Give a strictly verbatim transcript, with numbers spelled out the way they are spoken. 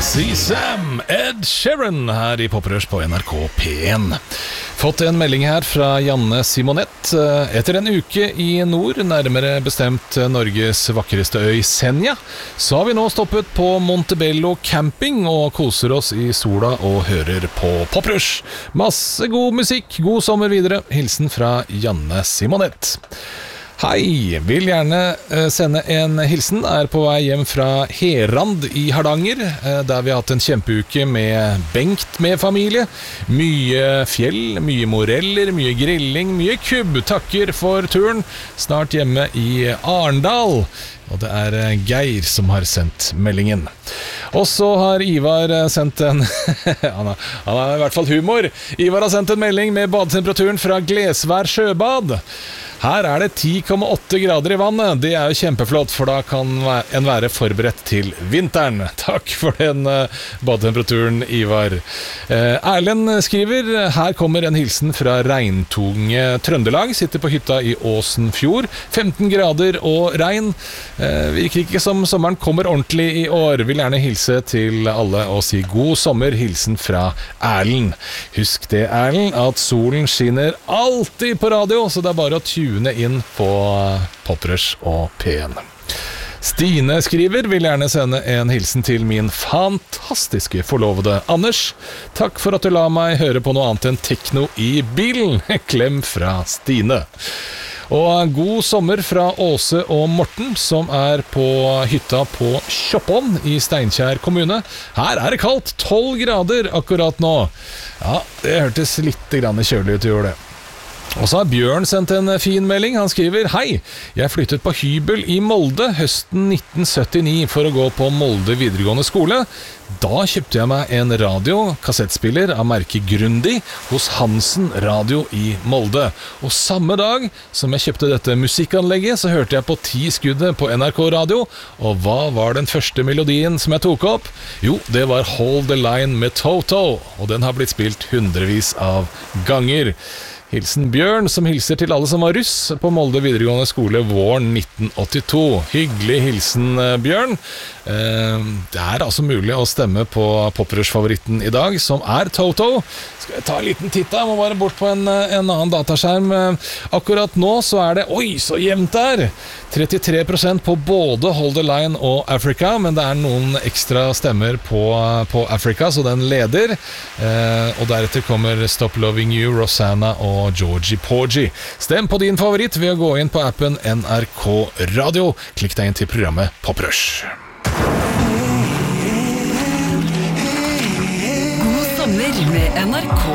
See Sam, Ed Sheeran her i Poprørs på N R K P en. Fått en melding her fra Janne Simonette. Etter en uke i nord, nærmere bestemt Norges vakreste øy Senja, så har vi nå stoppet på Montebello camping og koser oss i sola og hører på Poprørs. Masse god musikk, god sommer videre. Hilsen fra Janne Simonette. Hei, vil gjerne uh, sende en hilsen. Er på vei hjem fra Herand i Hardanger, uh, der vi har hatt en kjempeuke med Bengt med familie. Mye fjell, mye moreller, mye grilling, mye kubb. Takker for turen. Snart hjemme i Arendal. Og det er uh, Geir som har sendt meldingen. Og så har Ivar sendt en han, har, han har i hvert fall humor. Ivar har sendt en melding med badetemperaturen fra Glesvær sjøbad. Her er det ti komma åtte grader i vannet. Det er jo kjempeflott, for da kan en være forberedt til vinteren. Takk for den uh, badetemperaturen, Ivar. Uh, Erlend skriver, her kommer en hilsen fra regntunge Trøndelag. Sitter på hytta i Åsenfjord. femten grader og regn. Uh, virker ikke som sommeren kommer ordentlig i år. Vil gjerne hilse til alle og si god sommer. Hilsen fra Erlend. Husk det, Erlend, at solen skinner alltid på radio, så det er bare å tune inn på Poprørs og P en. Stine skriver, vil gjerne sende en hilsen til min fantastiske forlovede Anders. Takk for at du la meg høre på noe annet enn tekno i bilen. Klem fra Stine. Og god sommer fra Åse og Morten, som er på hytta på Kjoppån i Steinkjer kommune. Her er det kaldt, tolv grader akkurat nå. Ja, det hørtes litt grann kjølig ut, gjorde det. Og så har Bjørn sendt en fin melding. Han skriver, hei, jeg flyttet på hybel i Molde høsten nitten syttini for å gå på Molde videregående skole. Da kjøpte jeg meg en radio, kassettspiller av merket Grundig, hos Hansen Radio i Molde. Og samme dag som jeg kjøpte dette musikkanlegget, så hørte jeg på ti skuddet på N R K Radio. Og hva var den første melodien som jeg tok opp? Jo, det var Hold the Line med Toto, og den har blitt spilt hundrevis av ganger. Hilsen Bjørn, som hilser til alle som var russ på Molde videregående skole våren nitten åttito. Hyggelig hilsen, Bjørn. Det er altså mulig å stemme på Poprørs-favoritten i dag, som er Toto. Skal jeg ta en liten titt da? Jeg må bare bort på en, en annen dataskjerm. Akkurat nå så er det, oi, så jevnt der! trettitre prosent på både Hold the Line og Africa, men det er noen ekstra stemmer på, på Africa, så den leder. Og deretter kommer Stop Loving You, Rosanna og Georgie Porgy. Stem på din favoritt ved å gå inn på appen N R K Radio. Klikk deg inn til programmet Poprush. God sommer med N R K